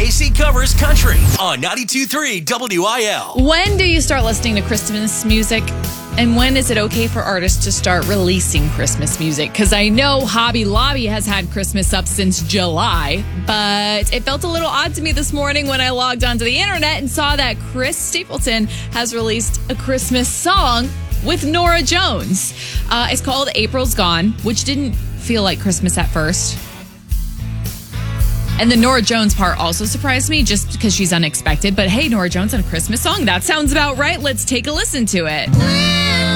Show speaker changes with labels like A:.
A: Casey covers country on 92.3 WIL.
B: When do you start listening to Christmas music? And when is it okay for artists to start releasing Christmas music? Because I know Hobby Lobby has had Christmas up since July, but it felt a little odd to me this morning when I logged onto the internet and saw that Chris Stapleton has released a Christmas song with Norah Jones. It's called April's Gone, which didn't feel like Christmas at first. And the Norah Jones part also surprised me just because she's unexpected. But hey, Norah Jones on a Christmas song, that sounds about right. Let's take a listen to it.